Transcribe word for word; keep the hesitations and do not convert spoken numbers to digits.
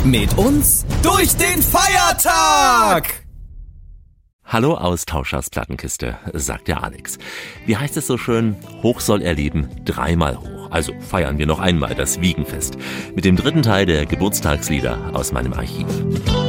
Mit uns durch den Feiertag! Hallo Austauschers Plattenkiste, sagt der Alex. Wie heißt es so schön? Hoch soll er leben, dreimal hoch. Also feiern wir noch einmal das Wiegenfest mit dem dritten Teil der Geburtstagslieder aus meinem Archiv.